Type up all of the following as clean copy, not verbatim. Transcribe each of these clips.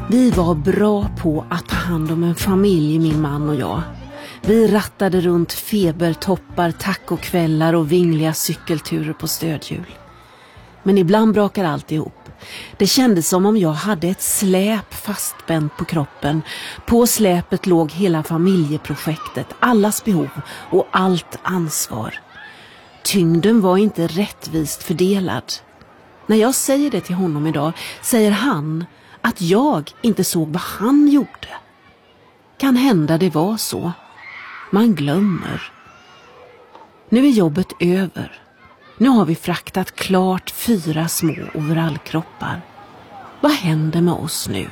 Vi var bra på att ta hand om en familj, min man och jag. Vi rattade runt febertoppar, tacokvällar och vingliga cykelturer på stödhjul. Men ibland brakar allt ihop. Det kändes som om jag hade ett släp fastspänt på kroppen. På släpet låg hela familjeprojektet, allas behov och allt ansvar. Tyngden var inte rättvist fördelad. När jag säger det till honom idag säger han att jag inte såg vad han gjorde. Kan hända det var så. Man glömmer. Nu är jobbet över. Nu har vi fraktat klart 4 små overallkroppar. Vad händer med oss nu?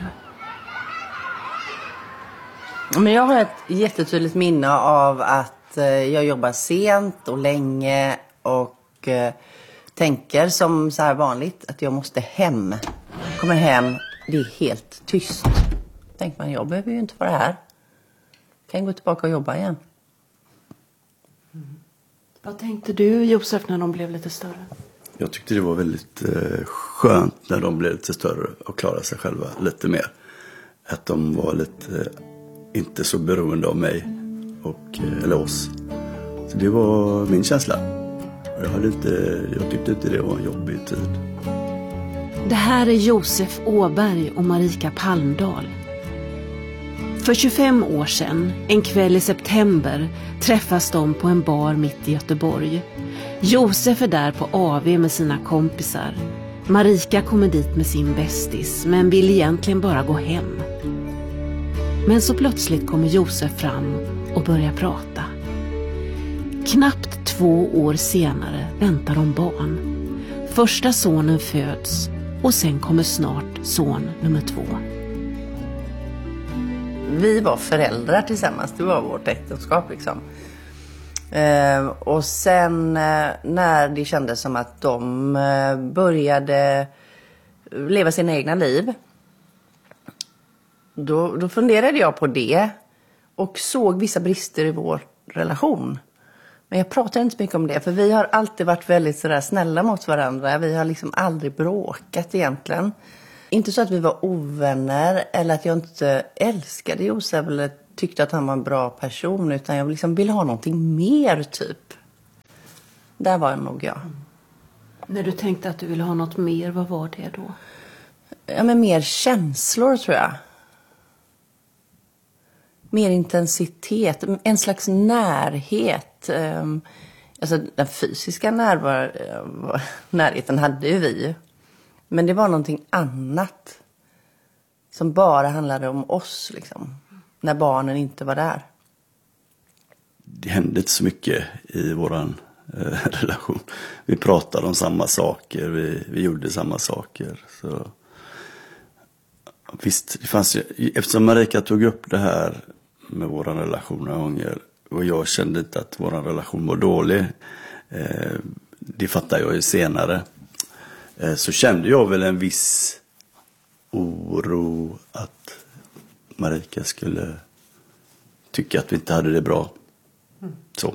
Men jag har ett jättetydligt minne av att jag jobbar sent och länge och tänker som så här vanligt att jag måste hem. Kommer hem, det är helt tyst. Tänker man, jag behöver ju inte vara här. Kan gå tillbaka och jobba igen. Vad tänkte du, Josef, när de blev lite större? Jag tyckte det var väldigt skönt när de blev lite större och klarade sig själva lite mer. Att de var lite inte så beroende av mig eller oss. Så det var min känsla. Jag tyckte inte det var en jobbig tid. Det här är Josef Åberg och Marika Palmdahl. För 25 år sedan, en kväll i september, träffas de på en bar mitt i Göteborg. Josef är där på AV med sina kompisar. Marika kommer dit med sin bästis, men vill egentligen bara gå hem. Men så plötsligt kommer Josef fram och börjar prata. Knappt 2 år senare väntar de barn. Första sonen föds och sen kommer snart son nummer 2. Vi var föräldrar tillsammans, det var vårt äktenskap liksom. Och sen när det kändes som att de började leva sina egna liv, då funderade jag på det och såg vissa brister i vår relation. Men jag pratar inte så mycket om det, för vi har alltid varit väldigt sådär snälla mot varandra. Vi har liksom aldrig bråkat egentligen. Inte så att vi var ovänner eller att jag inte älskade Josef eller tyckte att han var en bra person, utan jag liksom ville ha någonting mer typ. Där var nog jag. När du tänkte att du ville ha något mer, vad var det då? Ja, men mer känslor tror jag. Mer intensitet, en slags närhet. Alltså den fysiska närheten hade ju vi. Men det var någonting annat som bara handlade om oss liksom. När barnen inte var där. Det hände inte så mycket i våran relation. Vi pratade om samma saker, vi gjorde samma saker. Så visst, det fanns ju, eftersom Marika tog upp det här med våran relation några gånger och jag kände inte att våran relation var dålig, det fattar jag ju senare, så kände jag väl en viss oro att Marika skulle tycka att vi inte hade det bra. Så.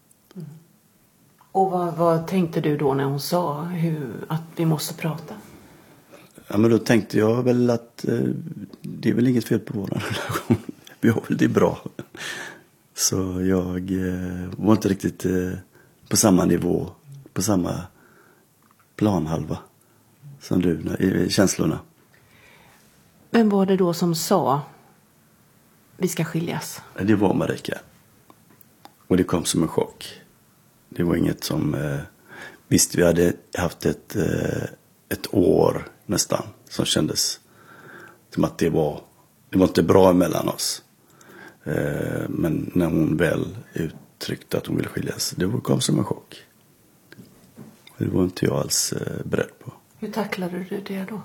Och vad tänkte du då när hon sa att vi måste prata? Ja, men då tänkte jag väl att det är väl inget fel på vår relation. Vi har väl det bra. Så jag var inte riktigt på samma nivå, på samma planhalva som du i känslorna. Vem var det då som sa vi ska skiljas? Det var Marika. Och det kom som en chock. Det var inget som... visst, vi hade haft ett år nästan som kändes som att det var inte bra mellan oss. Men när hon väl uttryckte att hon ville skiljas, det kom som en chock. Det var inte jag alls beredd på. Hur tacklade du det då?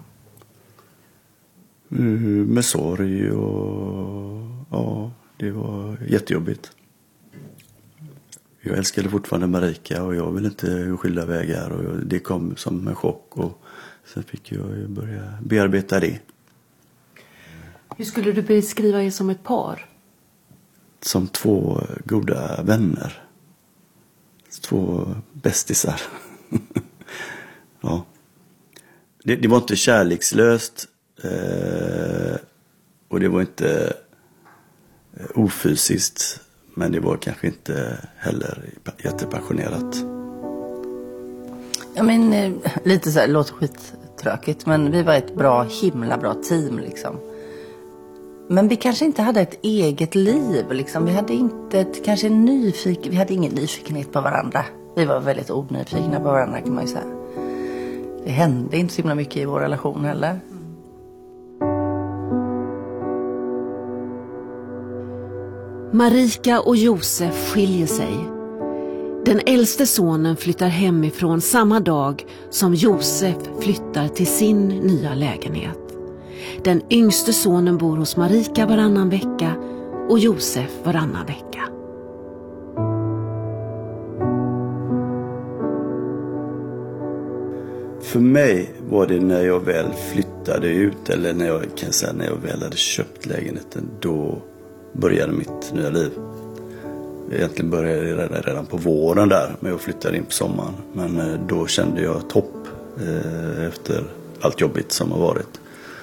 Med sorg och... Ja, det var jättejobbigt. Jag älskade fortfarande Marika och jag ville inte gå skilda vägar. Och det kom som en chock och sen fick jag börja bearbeta det. Hur skulle du beskriva er som ett par? Som 2 goda vänner. 2 bästisar. Ja. Det var inte kärlekslöst. Och det var inte ofysiskt, men det var kanske inte heller jättepassionerat. Ja, men lite så här, låter skittråkigt, men vi var ett himla bra team liksom. Men vi kanske inte hade ett eget liv liksom. Vi hade inte vi hade ingen nyfikenhet på varandra. Vi var väldigt onyfikna på varandra, kan man ju säga. Det hände inte så himla mycket i vår relation heller. Marika och Josef skiljer sig. Den äldste sonen flyttar hemifrån samma dag som Josef flyttar till sin nya lägenhet. Den yngste sonen bor hos Marika varannan vecka och Josef varannan vecka. För mig var det när jag väl flyttade ut, eller när jag väl hade köpt lägenheten, då började mitt nya liv. Egentligen började det redan på våren där, men jag flyttade in på sommaren. Men då kände jag topp efter allt jobbigt som har varit.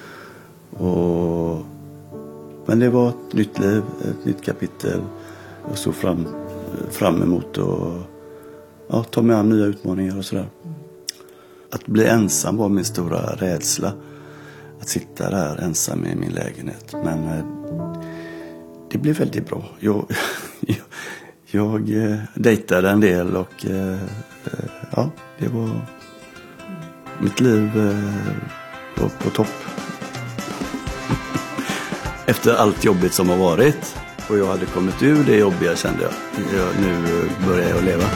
Men det var ett nytt liv, ett nytt kapitel. Jag såg fram emot att ta mig an nya utmaningar och sådär. Att bli ensam var min stora rädsla. Att sitta där ensam i min lägenhet. Men det blev väldigt bra. Jag dejtade en del och det var... Mitt liv var på topp. Efter allt jobbigt som har varit och jag hade kommit ur det jobbiga, kände jag. Nu börjar jag leva.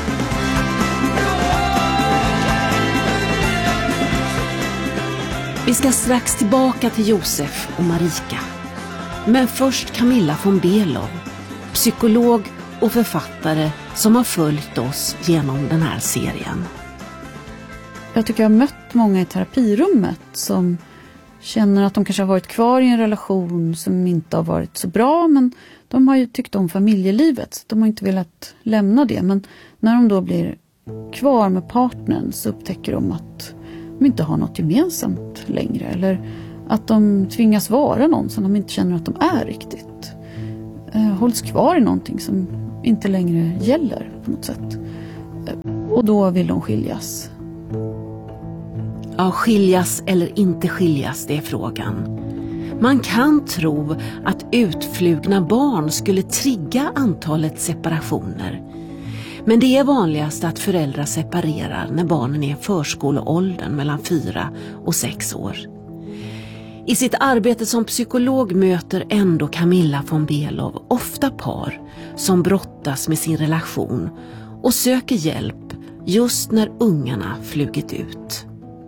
Vi ska strax tillbaka till Josef och Marika. Men först Camilla von Below, psykolog och författare som har följt oss genom den här serien. Jag tycker jag har mött många i terapirummet som känner att de kanske har varit kvar i en relation som inte har varit så bra, men de har ju tyckt om familjelivet. De har inte velat lämna det, men när de då blir kvar med partnern så upptäcker de att de inte har något gemensamt längre, eller att de tvingas vara någon som de inte känner att de är riktigt. Hålls kvar i någonting som inte längre gäller på något sätt. Och då vill de skiljas. Ja, skiljas eller inte skiljas, det är frågan. Man kan tro att utflugna barn skulle trigga antalet separationer. Men det är vanligast att föräldrar separerar när barnen är i förskoleåldern mellan 4 och 6 år. I sitt arbete som psykolog möter ändå Camilla von Below ofta par som brottas med sin relation och söker hjälp just när ungarna flugit ut.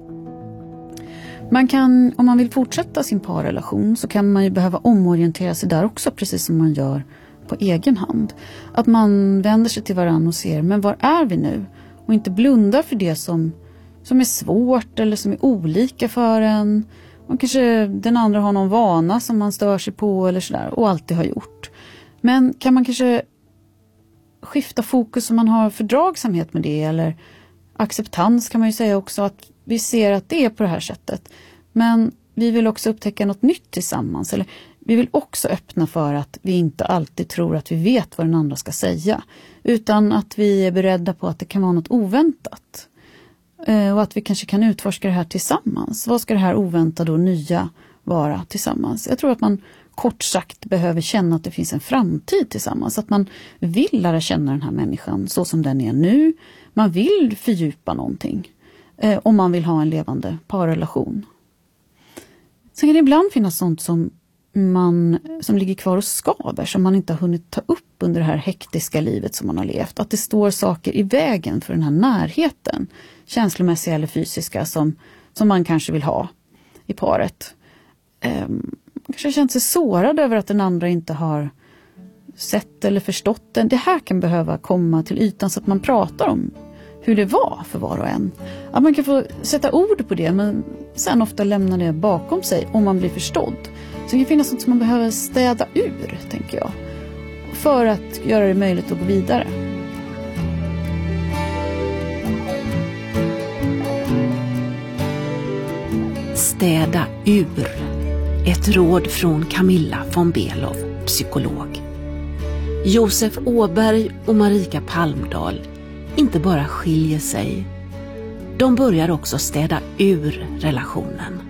Man kan, om man vill fortsätta sin parrelation, så kan man ju behöva omorientera sig där också, precis som man gör på egen hand. Att man vänder sig till varandra och ser, men var är vi nu? Och inte blundar för det som är svårt eller som är olika för en. Och kanske den andra har någon vana som man stör sig på eller sådär, och alltid har gjort. Men kan man kanske skifta fokus om man har fördragsamhet med det, eller acceptans kan man ju säga också, att vi ser att det är på det här sättet. Men vi vill också upptäcka något nytt tillsammans. Eller vi vill också öppna för att vi inte alltid tror att vi vet vad den andra ska säga. Utan att vi är beredda på att det kan vara något oväntat. Och att vi kanske kan utforska det här tillsammans. Vad ska det här oväntade och nya vara tillsammans? Jag tror att man kort sagt behöver känna att det finns en framtid tillsammans. Att man vill lära känna den här människan så som den är nu. Man vill fördjupa någonting. Om man vill ha en levande parrelation. Sen kan det ibland finnas sånt som ligger kvar och skaver, som man inte har hunnit ta upp under det här hektiska livet som man har levt. Att det står saker i vägen för den här närheten, känslomässiga eller fysiska, som man kanske vill ha i paret. Kanske känt sig sårad över att den andra inte har sett eller förstått den. Det här kan behöva komma till ytan så att man pratar om hur det var för var och en. Att man kan få sätta ord på det, men sen ofta lämna det bakom sig om man blir förstådd. Så det kan finnas något som man behöver städa ur, tänker jag, för att göra det möjligt att gå vidare. Städa ur. Ett råd från Camilla von Below, psykolog. Josef Åberg och Marika Palmdahl inte bara skiljer sig. De börjar också städa ur relationen.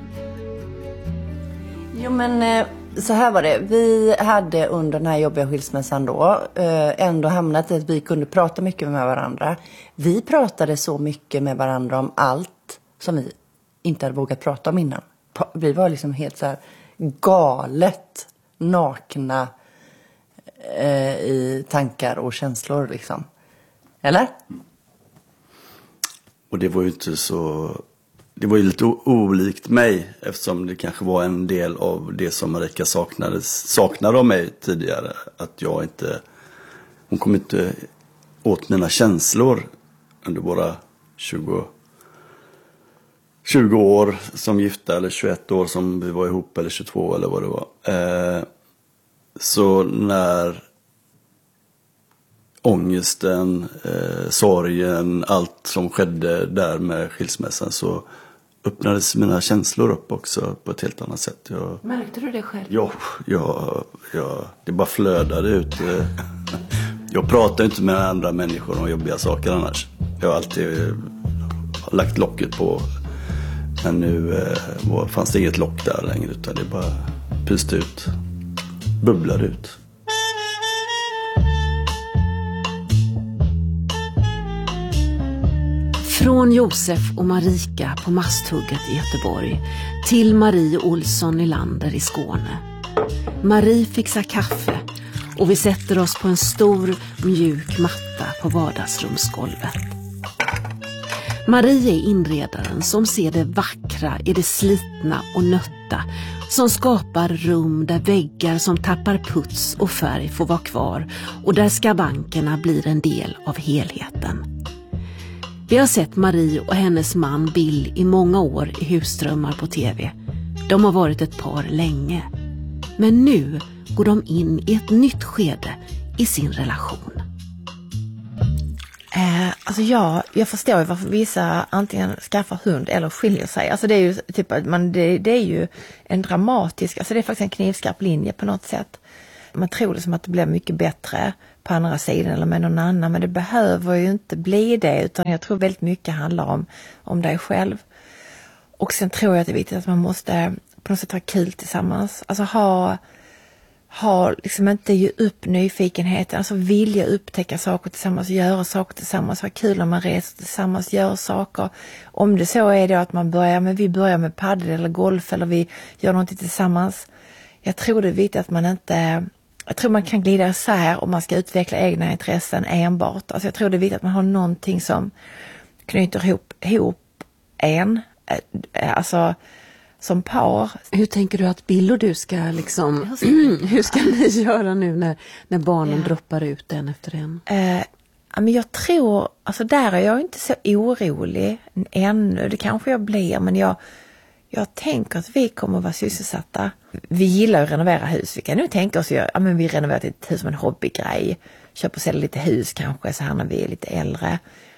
Jo, men så här var det. Vi hade under den här jobbiga skilsmässan då ändå hamnat i att vi kunde prata mycket med varandra. Vi pratade så mycket med varandra om allt som vi inte hade vågat prata om innan. Vi var liksom helt så här galet nakna i tankar och känslor liksom. Eller? Och det var ju inte så... Det var ju lite olikt mig, eftersom det kanske var en del av det som Marika saknade av mig tidigare. Att jag inte... Hon kom inte åt mina känslor under våra 20 år som gifta, eller 21 år som vi var ihop, eller 22 eller vad det var. Så när ångesten, sorgen, allt som skedde där med skilsmässan, så öppnades mina känslor upp också på ett helt annat sätt. Märkte du det själv? Ja, det bara flödade ut. Jag pratar inte med andra människor om jobbiga saker annars. Jag har alltid lagt locket på. Men nu fanns det inget lock där längre, utan det bara pyste ut. Bubblade ut. Från Josef och Marika på Masthugget i Göteborg till Marie Olsson Nylander i Skåne. Marie fixar kaffe och vi sätter oss på en stor mjuk matta på vardagsrumsgolvet. Marie är inredaren som ser det vackra i det slitna och nötta, som skapar rum där väggar som tappar puts och färg får vara kvar och där skavankerna blir en del av helheten. Vi har sett Marie och hennes man Bill i många år i Husdrömmar på tv. De har varit ett par länge. Men nu går de in i ett nytt skede i sin relation. Alltså jag förstår ju varför vissa antingen skaffar hund eller skiljer sig. Alltså det är ju typ att det är ju en dramatisk, alltså det är faktiskt en knivskarp linje på något sätt. Man tror liksom att det blir mycket bättre på andra sidan eller med någon annan, men det behöver ju inte bli det, utan jag tror väldigt mycket handlar om dig själv. Och sen tror jag att det är viktigt att man måste på något sätt ha kul tillsammans. Alltså ha liksom inte ge upp nyfikenheten, alltså vilja upptäcka saker tillsammans, göra saker tillsammans, ha kul när man reser tillsammans, gör saker. Om det så är det att vi börjar med paddel eller golf eller vi gör någonting tillsammans. Jag tror det är viktigt att man inte, jag tror man kan glida isär om man ska utveckla egna intressen enbart. Alltså jag tror det är viktigt att man har någonting som knyter ihop en, alltså som par. Hur tänker du att Bill och du ska liksom, hur ska ni göra nu när barnen droppar ut en efter en? Men jag tror, alltså där är jag inte så orolig ännu. Det kanske jag blir, men jag tänker att vi kommer att vara sysselsatta. Vi gillar att renovera hus. Vi kan nu tänka oss att vi renoverar ett hus som en hobbygrej. Köper och säljer lite hus kanske så här när vi är lite äldre.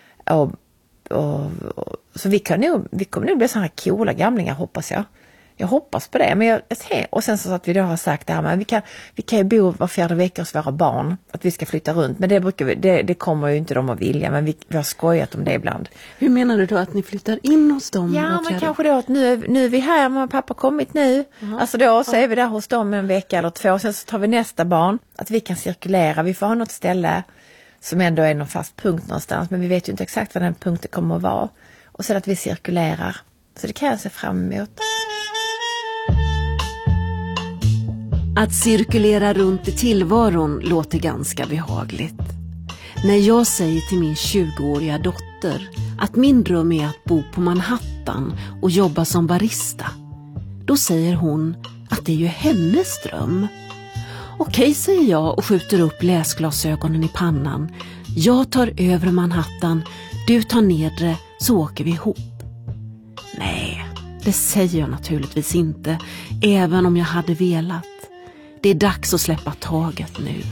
Så vi kommer nog bli sådana här coola gamlingar, hoppas jag. Jag hoppas på det. Men och sen så att vi då har sagt det här, men vi kan ju bo var 4:e vecka hos våra barn. Att vi ska flytta runt. Men det kommer ju inte de att vilja. Men vi har skojat om det ibland. Hur menar du då att ni flyttar in hos dem? Ja, men kanske då att nu är vi här. Mamma och pappa kommit nu. Alltså då så är vi där hos dem en vecka eller 2. Sen så tar vi nästa barn. Att vi kan cirkulera. Vi får ha något ställe som ändå är någon fast punkt någonstans. Men vi vet ju inte exakt vad den punkten kommer att vara. Och så att vi cirkulerar. Så det kan jag se fram emot. Att cirkulera runt i tillvaron låter ganska behagligt. När jag säger till min 20-åriga dotter att min dröm är att bo på Manhattan och jobba som barista, då säger hon att det är ju hennes dröm. Okej, säger jag och skjuter upp läsglasögonen i pannan. Jag tar över Manhattan, du tar nedre, så åker vi ihop. Nej, det säger jag naturligtvis inte, även om jag hade velat. Det är dags att släppa taget nu.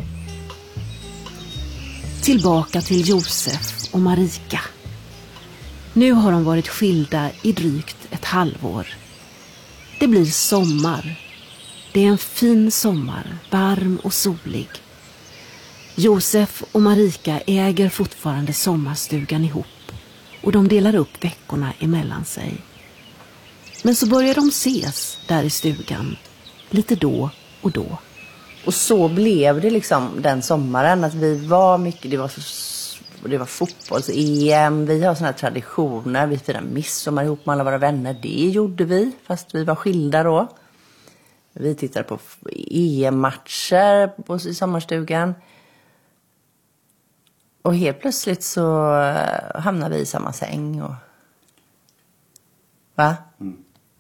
Tillbaka till Josef och Marika. Nu har de varit skilda i drygt ett halvår. Det blir sommar. Det är en fin sommar, varm och solig. Josef och Marika äger fortfarande sommarstugan ihop och de delar upp veckorna emellan sig. Men så börjar de ses där i stugan, lite då och då. Och så blev det liksom den sommaren att vi var mycket, det var fotbolls-EM, vi har såna här traditioner, vi firar midsommar ihop med alla våra vänner, det gjorde vi fast vi var skilda då. Vi tittade på EM-matcher i sommarstugan. Och helt plötsligt så hamnade vi i samma säng. Och... Va? Mm.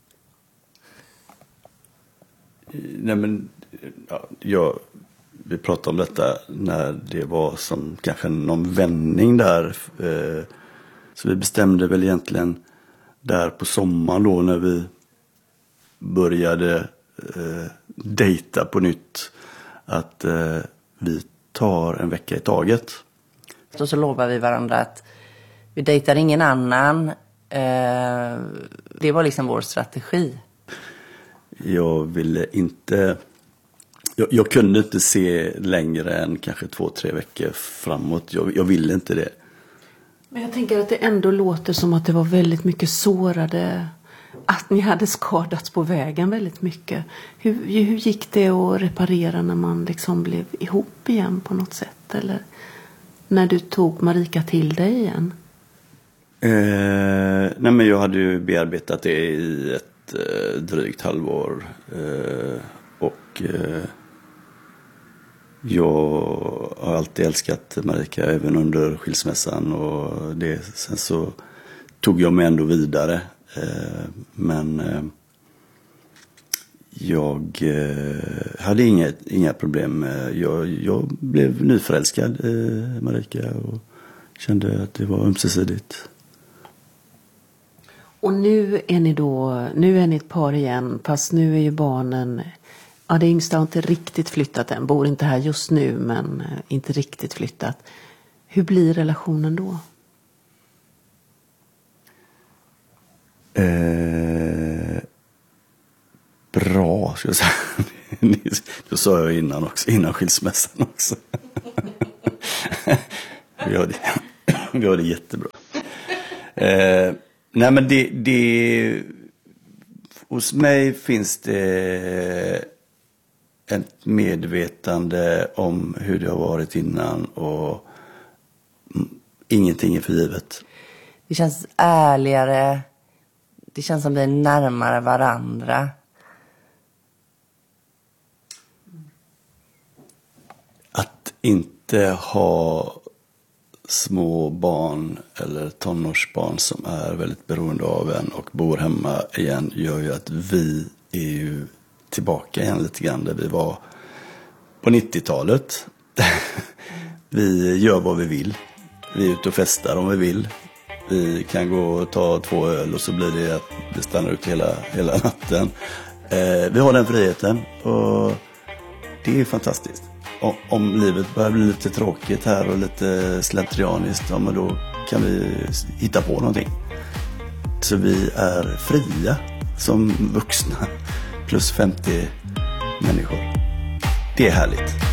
Nej men, vi pratade om detta när det var som kanske någon vändning där. Så vi bestämde väl egentligen där på sommaren då när vi började dejta på nytt att vi tar en vecka i taget. Och så lovar vi varandra att vi dejtar ingen annan. Det var liksom vår strategi. Jag ville inte... Jag kunde inte se längre än kanske 2-3 veckor framåt. Jag ville inte det. Men jag tänker att det ändå låter som att det var väldigt mycket sårade... Att ni hade skadats på vägen väldigt mycket. Hur gick det att reparera när man liksom blev ihop igen på något sätt? Eller när du tog Marika till dig igen? Nej men jag hade ju bearbetat det i ett drygt halvår. Och jag har alltid älskat Marika även under skilsmässan. Och sen så tog jag mig ändå vidare. Men jag hade inga problem. Jag blev nyförälskad i Marika och kände att det var ömsesidigt. Och nu är ni ett par igen, fast nu är ju barnen, det yngsta har inte riktigt flyttat än, bor inte här just nu men inte riktigt flyttat. Hur blir relationen då? Bra, ska jag säga. Det sa jag innan skilsmässan också. Vi har det jättebra. Nej men det hos mig finns det ett medvetande om hur det har varit innan och ingenting är för givet. Det känns ärligare. Det känns som vi är närmare varandra. Att inte ha små barn eller tonårsbarn som är väldigt beroende av en och bor hemma igen gör ju att vi är ju tillbaka igen lite grann där vi var på 90-talet. Vi gör vad vi vill. Vi är ute och festar om vi vill. Vi kan gå och ta 2 öl och så blir det att det stannar ut hela natten. Vi har den friheten och det är fantastiskt. Om livet börjar bli lite tråkigt här och lite slentrianiskt, men då kan vi hitta på någonting. Så vi är fria som vuxna plus 50 människor. Det är härligt.